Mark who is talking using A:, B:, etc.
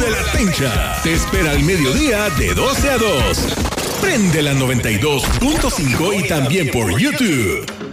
A: de la Tencha te espera al mediodía de 12 a 2. Prende la 92.5 y también por YouTube.